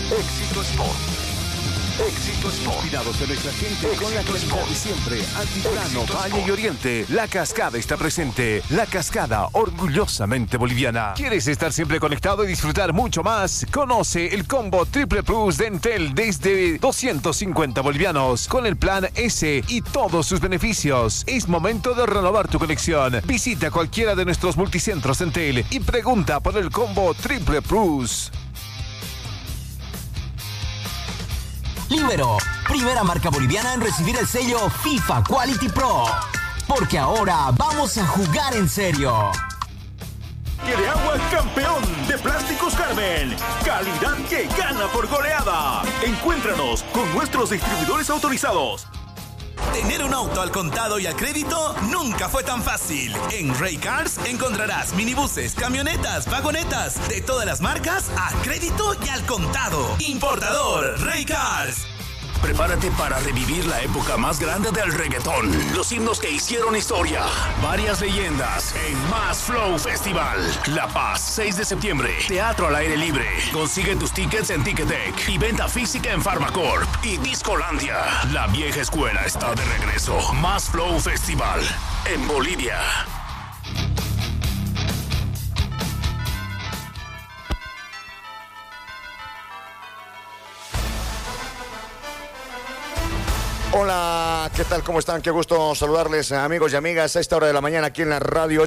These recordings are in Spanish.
Éxito Sport. Éxito Sport. Cuidados de nuestra gente Éxito con la calidad Sport. de siempre. Altiplano, Éxito Valle Sport. y Oriente. La Cascada está presente. La Cascada, orgullosamente boliviana. ¿Quieres estar siempre conectado y disfrutar mucho más? Conoce el combo Triple Plus de Entel desde 250 bolivianos con el plan S y todos sus beneficios. Es momento de renovar tu conexión. Visita cualquiera de nuestros multicentros Entel y pregunta por el combo Triple Plus. Libero, primera marca boliviana en recibir el sello FIFA Quality Pro. Porque ahora vamos a jugar en serio. De agua campeón de Plásticos Carmen. Calidad que gana por goleada. Encuéntranos con nuestros distribuidores autorizados. Tener un auto al contado y al crédito nunca fue tan fácil. En Ray Cars encontrarás minibuses, camionetas, vagonetas de todas las marcas a crédito y al contado. Importador Ray Cars. Prepárate para revivir la época más grande del reggaetón. Los himnos que hicieron historia. Varias leyendas en Más Flow Festival. La Paz, 6 de septiembre. Teatro al aire libre. Consigue tus tickets en Ticketek. Y venta física en Pharmacorp. Y Discolandia. La vieja escuela está de regreso. Más Flow Festival. En Bolivia. Hola, ¿qué tal? ¿Cómo están? Qué gusto saludarles, amigos y amigas, a esta hora de la mañana aquí en la radio,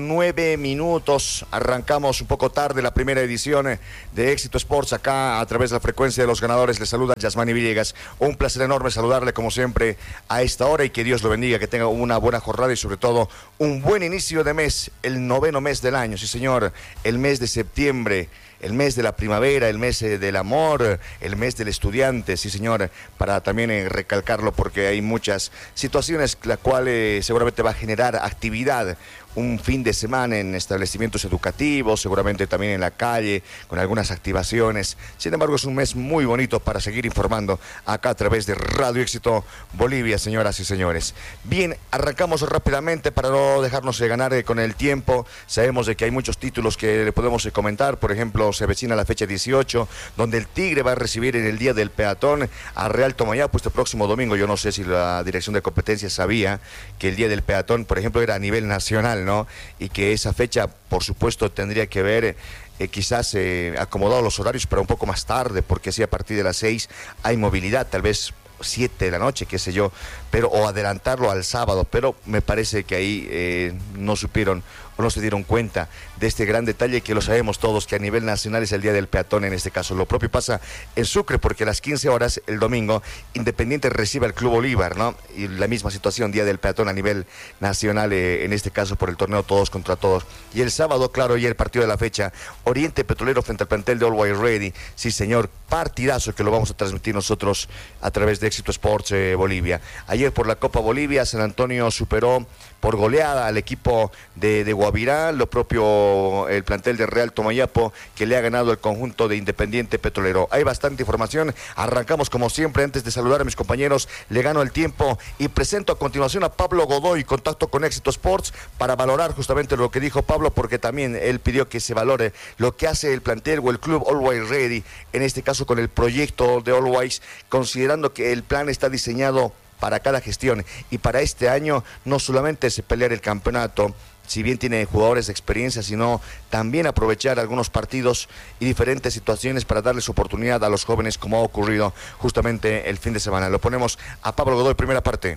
8:09. Arrancamos un poco tarde la primera edición de Éxito Sports acá a través de la frecuencia de los ganadores. Les saluda Yasmani Villegas. Un placer enorme saludarle como siempre a esta hora y que Dios lo bendiga, que tenga una buena jornada y sobre todo un buen inicio de mes, el 9º mes del año. Sí, señor, el mes de septiembre. El mes de la primavera, el mes del amor, el mes del estudiante, sí señor, para también recalcarlo porque hay muchas situaciones la cual seguramente va a generar actividad, un fin de semana en establecimientos educativos, seguramente también en la calle, con algunas activaciones. Sin embargo, es un mes muy bonito para seguir informando acá a través de Radio Éxito Bolivia, señoras y señores. Bien, arrancamos rápidamente para no dejarnos ganar con el tiempo. Sabemos de que hay muchos títulos que le podemos comentar. Por ejemplo, se avecina la fecha 18, donde el Tigre va a recibir en el Día del Peatón a Real Tomayapo este próximo domingo. Yo no sé si la Dirección de Competencia sabía que el Día del Peatón, por ejemplo, era a nivel nacional, ¿no? Y que esa fecha, por supuesto, tendría que ver quizás acomodado los horarios para un poco más tarde, porque así a partir de las 6 hay movilidad, tal vez 7 de la noche, qué sé yo, pero o adelantarlo al sábado, pero me parece que ahí no supieron o no se dieron cuenta de este gran detalle que lo sabemos todos, que a nivel nacional es el Día del Peatón en este caso. Lo propio pasa en Sucre, porque a las 15 horas el domingo Independiente recibe al Club Bolívar, ¿no? Y la misma situación, Día del Peatón a nivel nacional, en este caso por el torneo Todos contra Todos. Y el sábado, claro, y el partido de la fecha, Oriente Petrolero frente al plantel de Always Ready. Sí, señor, partidazo que lo vamos a transmitir nosotros a través de Éxito Sports Bolivia. Ayer por la Copa Bolivia, San Antonio superó por goleada al equipo de Guavirá, lo propio el plantel de Real Tomayapo, que le ha ganado el conjunto de Independiente Petrolero. Hay bastante información, arrancamos como siempre. Antes de saludar a mis compañeros, le gano el tiempo y presento a continuación a Pablo Godoy, contacto con Éxito Sports, para valorar justamente lo que dijo Pablo, porque también él pidió que se valore lo que hace el plantel o el club Always Ready, en este caso con el proyecto de Always, considerando que el plan está diseñado para cada gestión y para este año no solamente es pelear el campeonato, si bien tiene jugadores de experiencia, sino también aprovechar algunos partidos y diferentes situaciones para darles oportunidad a los jóvenes, como ha ocurrido justamente el fin de semana. Lo ponemos a Pablo Godoy, primera parte.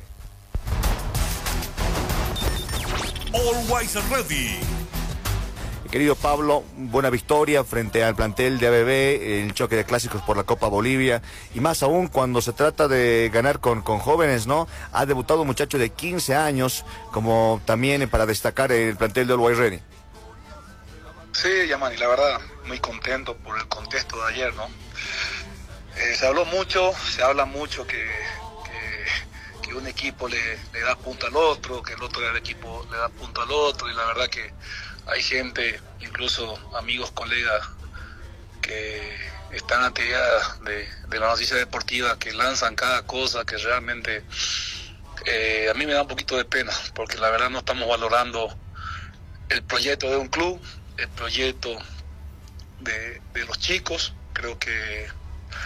Always Ready. Querido Pablo, buena victoria frente al plantel de ABB, el choque de clásicos por la Copa Bolivia, y más aún cuando se trata de ganar con jóvenes, ¿no? Ha debutado un muchacho de 15 años, como también para destacar el plantel de Always Ready. Sí, Yamani, la verdad, muy contento por el contexto de ayer, ¿no? Se habla mucho que un equipo le da punto al otro, que el otro del equipo le da punto al otro, y la verdad que hay gente, incluso amigos, colegas, que están a de la noticia deportiva, que lanzan cada cosa que realmente a mí me da un poquito de pena, porque la verdad no estamos valorando el proyecto de un club, el proyecto de los chicos. Creo que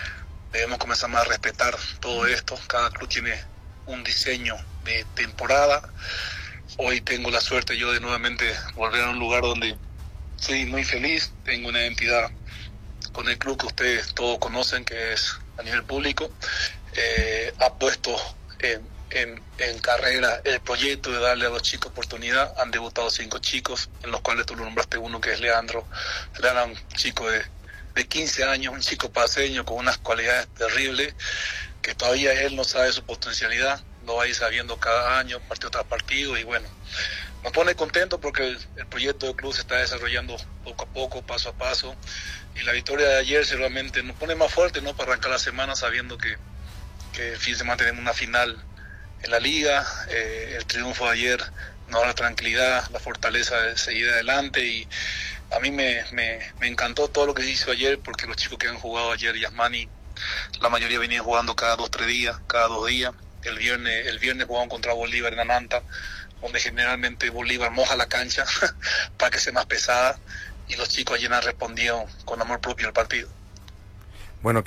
debemos comenzar más a respetar todo esto. Cada club tiene un diseño de temporada. Hoy tengo la suerte yo de nuevamente volver a un lugar donde soy muy feliz. Tengo una identidad con el club que ustedes todos conocen, que es a nivel público. Ha puesto en carrera el proyecto de darle a los chicos oportunidad. Han debutado 5 chicos, en los cuales tú lo nombraste uno, que es Leandro. Leandro, un chico de 15 años, un chico paseño con unas cualidades terribles, que todavía él no sabe su potencialidad, lo va a ir sabiendo cada año, partido tras partido, y bueno, nos pone contento porque el proyecto del club se está desarrollando poco a poco, paso a paso, y la victoria de ayer seguramente nos pone más fuerte, ¿no?, para arrancar la semana, sabiendo que el fin de semana tenemos una final en la liga. El triunfo de ayer nos da la tranquilidad, la fortaleza de seguir adelante, y a mí me encantó todo lo que se hizo ayer, porque los chicos que han jugado ayer, Yasmani, la mayoría venían jugando cada 2 días. El viernes jugaban contra Bolívar en Ananta, donde generalmente Bolívar moja la cancha para que sea más pesada, y los chicos ayer han respondido con amor propio al partido. Bueno,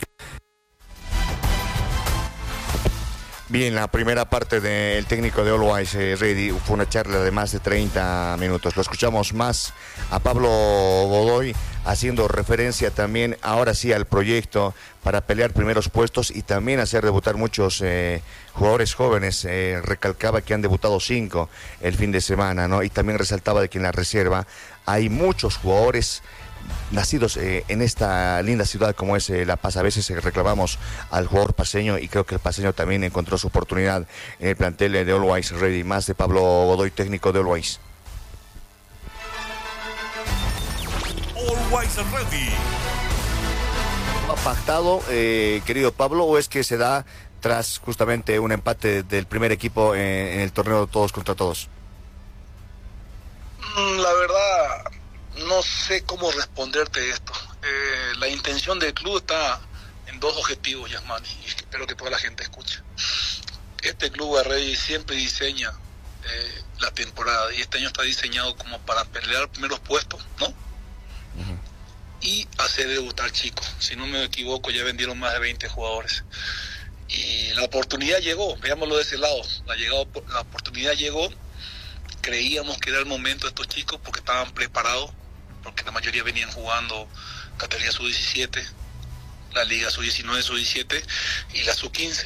bien, la primera parte del técnico de Always Ready fue una charla de más de 30 minutos. Lo escuchamos más a Pablo Godoy haciendo referencia también, ahora sí, al proyecto para pelear primeros puestos y también hacer debutar muchos jugadores jóvenes. Recalcaba que han debutado 5 el fin de semana, ¿no? Y también resaltaba de que en la reserva hay muchos jugadores nacidos en esta linda ciudad como es La Paz. A veces reclamamos al jugador paseño, y creo que el paseño también encontró su oportunidad en el plantel de Always Ready. Más de Pablo Godoy, técnico de Always. Always Ready. ¿Ha pactado, querido Pablo, o es que se da tras justamente un empate del primer equipo en el torneo todos contra todos? La verdad, no sé cómo responderte esto. La intención del club está en 2 objetivos, Yasmani, y espero que toda la gente escuche. Este club Arrey siempre diseña la temporada, y este año está diseñado como para pelear primeros puestos, ¿no? Uh-huh. Y hacer debutar chicos. Si no me equivoco, ya vendieron más de 20 jugadores. Y la oportunidad llegó, veámoslo de ese lado. La oportunidad llegó. Creíamos que era el momento de estos chicos porque estaban preparados, porque la mayoría venían jugando categoría sub-17, la liga sub-19, sub-17 y la sub-15,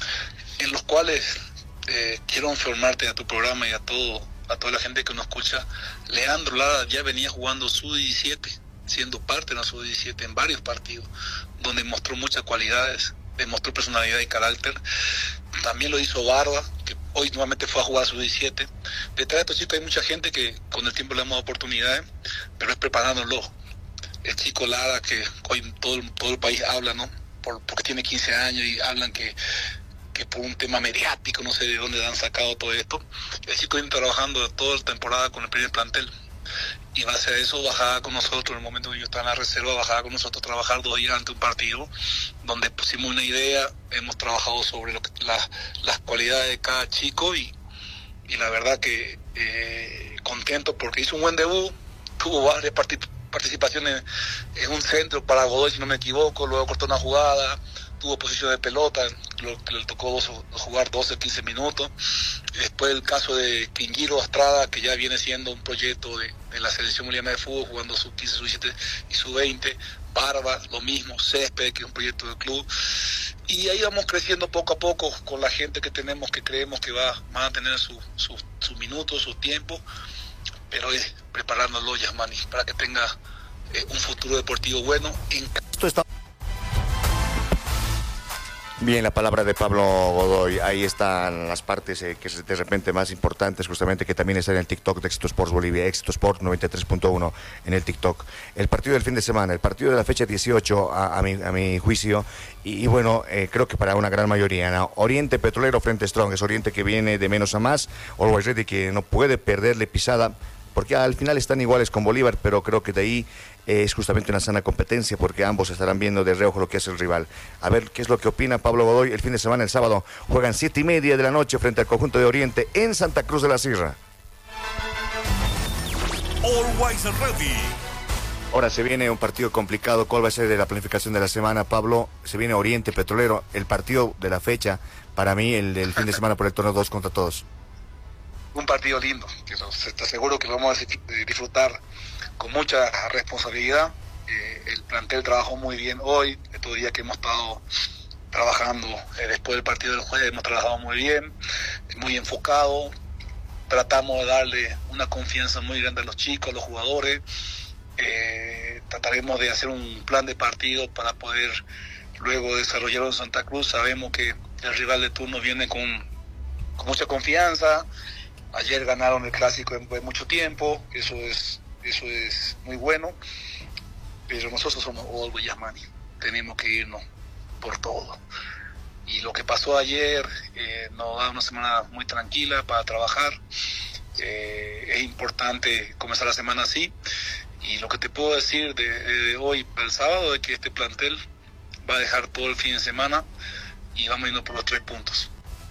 en los cuales quiero informarte a tu programa y a toda la gente que nos escucha. Leandro Lara ya venía jugando sub-17, siendo parte de la sub-17 en varios partidos, donde mostró muchas cualidades, demostró personalidad y carácter. También lo hizo Barba, que hoy nuevamente fue a jugar a sub-17. Detrás de estos chicos hay mucha gente que con el tiempo le damos oportunidades, pero es preparándolo. El chico Lara, que hoy todo el país habla, ¿no? Porque tiene 15 años y hablan que por un tema mediático, no sé de dónde han sacado todo esto. El chico viene trabajando toda la temporada con el primer plantel. Y base a eso bajaba con nosotros, en el momento que yo estaba en la reserva, bajaba con nosotros a trabajar 2 días antes de un partido, donde pusimos una idea, hemos trabajado sobre las cualidades de cada chico, y la verdad que contento porque hizo un buen debut, tuvo varias participaciones en un centro para Godoy, si no me equivoco, luego cortó una jugada, tuvo posición de pelota, le tocó jugar 12, 15 minutos. Después el caso de Quingiro Estrada, que ya viene siendo un proyecto de la selección boliviana de fútbol, jugando sub-15, sub-17 y sub-20. Barba, lo mismo. Césped, que es un proyecto del club. Y ahí vamos creciendo poco a poco con la gente que tenemos, que creemos que van a tener sus minutos, sus tiempos, pero es preparándolo, Yasmani, para que tenga un futuro deportivo bueno. Esto está bien, la palabra de Pablo Godoy. Ahí están las partes que es de repente más importantes, justamente, que también están en el TikTok de Éxito Sports Bolivia, Éxito Sports 93.1 en el TikTok. El partido del fin de semana, el partido de la fecha 18 a mi juicio, y bueno, creo que para una gran mayoría, ¿no? Oriente Petrolero frente a Strong, es Oriente que viene de menos a más, Always Ready que no puede perderle pisada, porque al final están iguales con Bolívar, pero creo que de ahí es justamente una sana competencia, porque ambos estarán viendo de reojo lo que hace el rival. A ver qué es lo que opina Pablo Godoy. El fin de semana, el sábado, juegan 7:30 de la noche frente al conjunto de Oriente en Santa Cruz de la Sierra. Always Ready. Ahora se viene un partido complicado. ¿Cuál va a ser de la planificación de la semana, Pablo? Se viene Oriente Petrolero, el partido de la fecha, para mí, el del fin de semana por el torneo 2 contra todos. Un partido lindo, que te aseguro que lo vamos a disfrutar con mucha responsabilidad. El plantel trabajó muy bien hoy, estos días que hemos estado trabajando después del partido del jueves, hemos trabajado muy bien, muy enfocado. Tratamos de darle una confianza muy grande a los chicos, a los jugadores. Trataremos de hacer un plan de partido para poder luego desarrollarlo en Santa Cruz. Sabemos que el rival de turno viene con mucha confianza. Ayer ganaron el clásico en mucho tiempo, eso es muy bueno, pero nosotros somos Always Yasmani, tenemos que irnos por todo. Y lo que pasó ayer nos da una semana muy tranquila para trabajar. Es importante comenzar la semana así. Y lo que te puedo decir de hoy para el sábado es que este plantel va a dejar todo el fin de semana y vamos a irnos por los 3 puntos.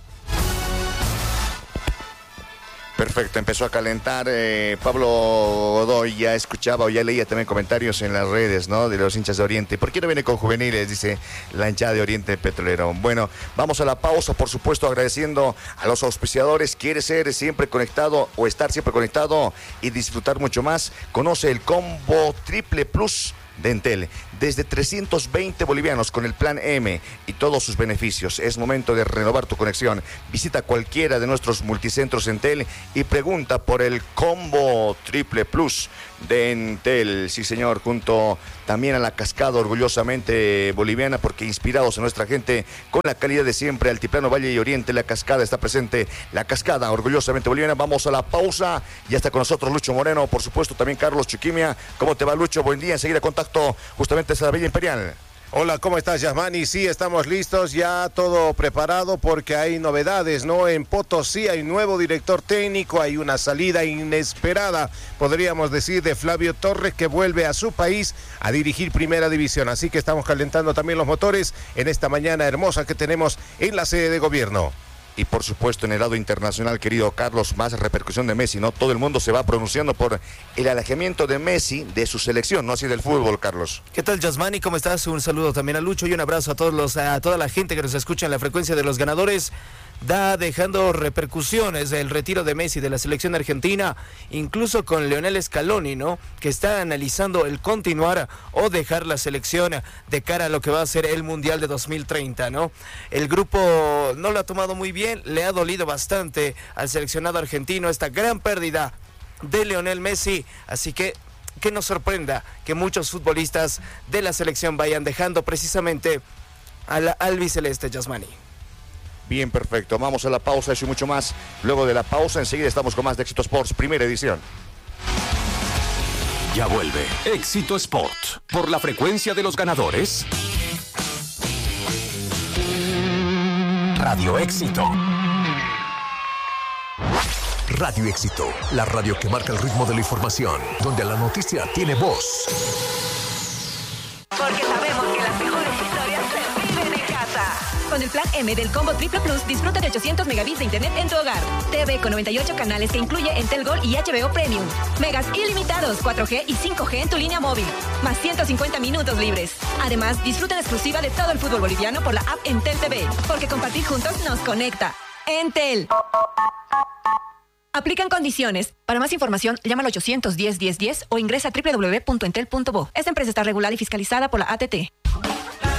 Perfecto, empezó a calentar. Pablo Godoy ya escuchaba o ya leía también comentarios en las redes, ¿no? De los hinchas de Oriente. ¿Por qué no viene con juveniles? Dice la hinchada de Oriente Petrolero. Bueno, vamos a la pausa, por supuesto, agradeciendo a los auspiciadores. ¿Quieres ser siempre conectado o estar siempre conectado y disfrutar mucho más? Conoce el combo Triple Plus de Entel, desde 320 bolivianos con el plan M y todos sus beneficios. Es momento de renovar tu conexión. Visita cualquiera de nuestros multicentros Entel y pregunta por el combo Triple Plus de Entel. Sí, señor, junto también a la Cascada, orgullosamente boliviana, porque inspirados en nuestra gente con la calidad de siempre. Altiplano, Valle y Oriente, la Cascada está presente. La Cascada, orgullosamente boliviana. Vamos a la pausa. Ya está con nosotros Lucho Moreno, por supuesto, también Carlos Chiquimia. ¿Cómo te va, Lucho? Buen día. Enseguida contacto justamente a la Villa Imperial. Hola, ¿cómo estás, Yasmani? Sí, estamos listos, ya todo preparado porque hay novedades, ¿no? En Potosí hay nuevo director técnico, hay una salida inesperada, podríamos decir, de Flavio Torres, que vuelve a su país a dirigir Primera División. Así que estamos calentando también los motores en esta mañana hermosa que tenemos en la sede de gobierno. Y por supuesto en el lado internacional, querido Carlos, más repercusión de Messi, ¿no? Todo el mundo se va pronunciando por el alejamiento de Messi de su selección, no así del fútbol, Carlos. ¿Qué tal, Yasmani? ¿Cómo estás? Un saludo también a Lucho y un abrazo a toda la gente que nos escucha en la frecuencia de los ganadores. Da dejando repercusiones el retiro de Messi de la selección argentina, incluso con Lionel Scaloni, ¿no? Que está analizando el continuar o dejar la selección de cara a lo que va a ser el Mundial de 2030, ¿no? El grupo no lo ha tomado muy bien, le ha dolido bastante al seleccionado argentino esta gran pérdida de Lionel Messi, así que nos sorprenda que muchos futbolistas de la selección vayan dejando precisamente al albiceleste, Yasmani. Bien, perfecto. Vamos a la pausa, eso y mucho más. Luego de la pausa, enseguida estamos con más de Éxito Sports, primera edición. Ya vuelve Éxito Sport por la frecuencia de los ganadores. Radio Éxito. Radio Éxito, la radio que marca el ritmo de la información, donde la noticia tiene voz. Porque sabemos que las mejores historias se viven en casa. Con el plan M del Combo Triple Plus, disfruta de 800 megabits de internet en tu hogar. TV con 98 canales que incluye Entel Gold y HBO Premium. Megas ilimitados, 4G y 5G en tu línea móvil. Más 150 minutos libres. Además, disfruta en exclusiva de todo el fútbol boliviano por la app Entel TV. Porque compartir juntos nos conecta. Entel. Aplican condiciones. Para más información, llama al 810-1010 o ingresa a www.entel.bo. Esta empresa está regulada y fiscalizada por la ATT.